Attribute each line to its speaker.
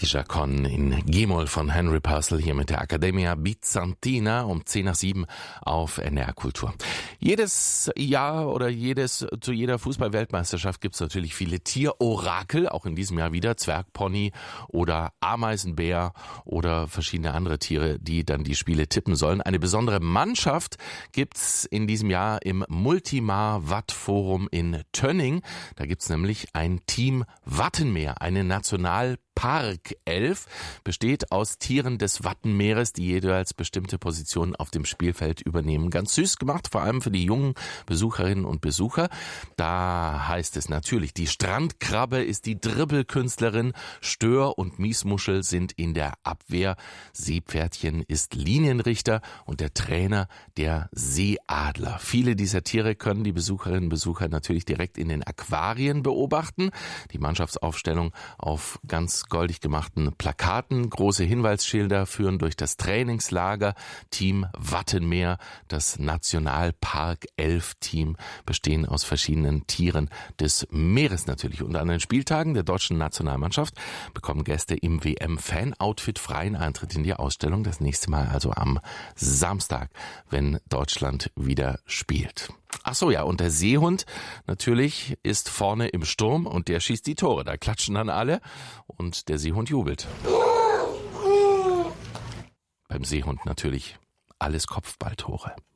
Speaker 1: Romantischer Con in G-Moll von Henry Purcell hier mit der Accademia Bizantina um 6:10 auf NDR Kultur. Jedes Jahr oder zu jeder Fußball-Weltmeisterschaft gibt es natürlich viele Tierorakel, auch in diesem Jahr wieder Zwergpony oder Ameisenbär oder verschiedene andere Tiere, die dann die Spiele tippen sollen. Eine besondere Mannschaft gibt's in diesem Jahr im Multimar-Watt-Forum in Tönning. Da gibt's nämlich ein Team Wattenmeer, eine Nationalparkelf, besteht aus Tieren des Wattenmeeres, die jeweils bestimmte Positionen auf dem Spielfeld übernehmen. Ganz süß gemacht, vor allem für die jungen Besucherinnen und Besucher. Da heißt es natürlich, die Strandkrabbe ist die Dribbelkünstlerin, Stör und Miesmuschel sind in der Abwehr, Seepferdchen ist Linienrichter und der Trainer der Seeadler. Viele dieser Tiere können die Besucherinnen und Besucher natürlich direkt in den Aquarien beobachten. Die Mannschaftsaufstellung auf ganz goldig gemachten Plakaten. Große Hinweisschilder führen durch das Trainingslager. Team Wattenmeer, das Nationalpark-Elf-Team, bestehen aus verschiedenen Tieren des Meeres natürlich. Und an den Spieltagen der deutschen Nationalmannschaft bekommen Gäste im WM-Fan-Outfit freien Eintritt in die Ausstellung. Das nächste Mal also am Samstag, wenn Deutschland wieder spielt. Ach so, ja, und der Seehund natürlich ist vorne im Sturm und der schießt die Tore. Da klatschen dann alle und der Seehund jubelt. Beim Seehund natürlich alles Kopfballtore.